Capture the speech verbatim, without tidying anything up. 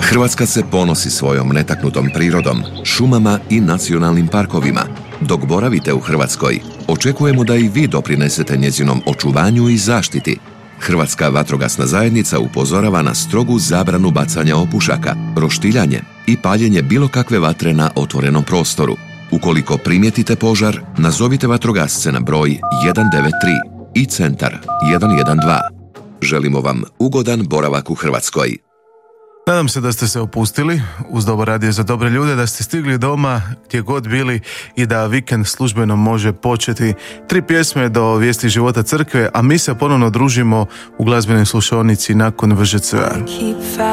Hrvatska se ponosi svojom netaknutom prirodom, šumama i nacionalnim parkovima. Dok boravite u Hrvatskoj, očekujemo da i vi doprinesete njezinom očuvanju i zaštiti. Hrvatska vatrogasna zajednica upozorava na strogu zabranu bacanja opušaka, roštiljanje i paljenje bilo kakve vatre na otvorenom prostoru. Ukoliko primijetite požar, nazovite vatrogasce na broj jedan devet tri i centar jedan jedan dva. Želimo vam ugodan boravak u Hrvatskoj. Nadam se da ste se opustili uz Dobar radio za dobre ljude, da ste stigli doma gdje god bili i da vikend službeno može početi. Tri pjesme do vijesti života crkve, a mi se ponovno družimo u glazbenoj slušaonici nakon V Ž C-a.